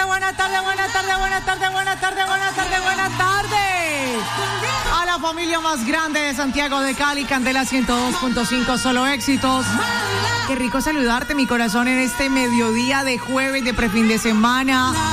A la familia más grande de Santiago de Cali, Candela 102.5, solo éxitos. Qué rico saludarte, mi corazón, en este mediodía de jueves de prefin de semana.